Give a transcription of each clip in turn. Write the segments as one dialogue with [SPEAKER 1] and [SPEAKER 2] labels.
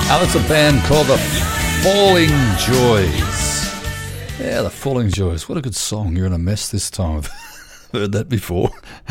[SPEAKER 1] That's a band called the Falling Joys. Yeah, the Falling Joys. What a good song. You're in a mess this time. I've heard that before.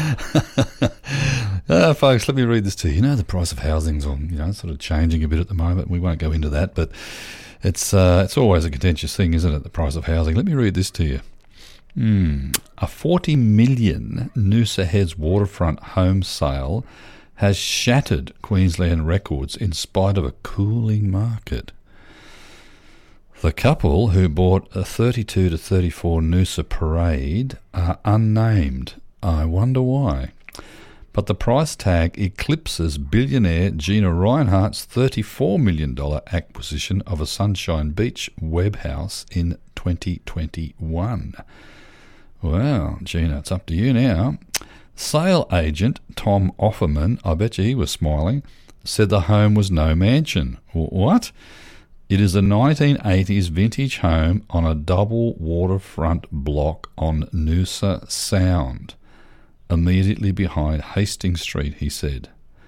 [SPEAKER 1] Folks, let me read this to you. You know, the price of housing's on, sort of changing a bit at the moment. We won't go into that, but it's always a contentious thing, isn't it, the price of housing? Let me read this to you. A 40 million Noosa Heads waterfront home sale has shattered Queensland records in spite of a cooling market. The couple who bought a 32 to 34 Noosa Parade are unnamed. I wonder why. But the price tag eclipses billionaire Gina Rinehart's $34 million acquisition of a Sunshine Beach web house in 2021. Well, Gina, it's up to you now. Sale agent Tom Offerman, I bet you he was smiling, said the home was no mansion. What? It is a 1980s vintage home on a double waterfront block on Noosa Sound, immediately behind Hastings Street, he said.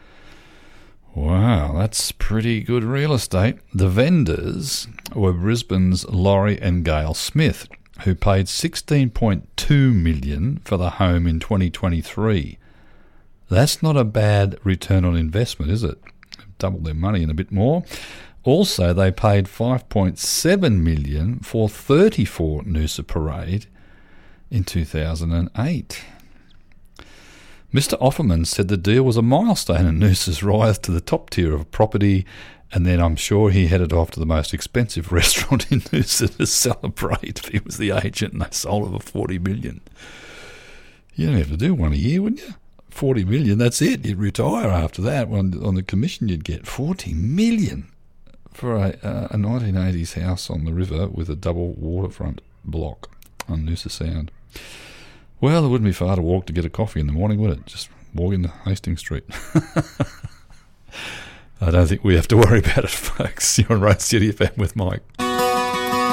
[SPEAKER 1] Wow, that's pretty good real estate. The vendors were Brisbane's Laurie and Gail Smith, who paid $16.2 million for the home in 2023. That's not a bad return on investment, is it? Double their money and a bit more. Also, they paid $5.7 million for 34 Noosa Parade in 2008. Mr. Offerman said the deal was a milestone in Noosa's rise to the top tier of property, and then I'm sure he headed off to the most expensive restaurant in Noosa to celebrate. He was the agent and they sold it for $40 million. You don't have to do one a year, wouldn't you? $40 million, that's it. You'd retire after that. On the commission you'd get $40 million for a 1980s house on the river with a double waterfront block on Noosa Sound. Well, it wouldn't be far to walk to get a coffee in the morning, would it? Just walk into Hastings Street. I don't think we have to worry about it, folks. You're on Road City FM with Mike.